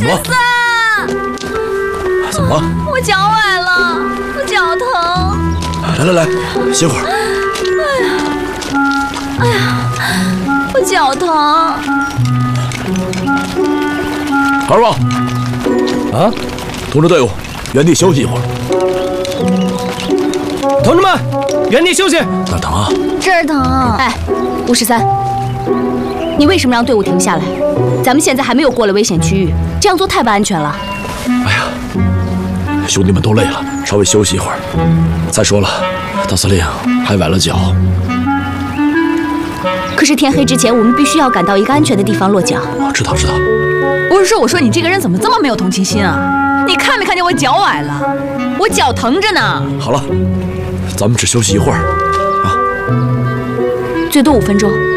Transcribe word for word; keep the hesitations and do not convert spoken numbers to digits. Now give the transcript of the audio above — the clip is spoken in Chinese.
么了？怎么了？ 我脚崴了，我脚疼。 来来来，歇会儿。 哎呀，哎呀，我脚疼。 二旺， 啊， 通知队伍原地休息一会儿。 同志们，原地休息。 哪儿疼啊？ 这儿疼。哎，吴十三，你为什么让队伍停下来？咱们现在还没有过了危险区域，这样做太不安全了。 哎呀，兄弟们都累了，稍微休息一会儿。再说了，大司令还崴了脚。 可是天黑之前，我们必须要赶到一个安全的地方落脚。 哦，知道知道。 不是说我说你这个人怎么这么没有同情心啊？你看没看见我脚崴了？我脚疼着呢。 好了，咱们只休息一会儿，啊， 最多五分钟。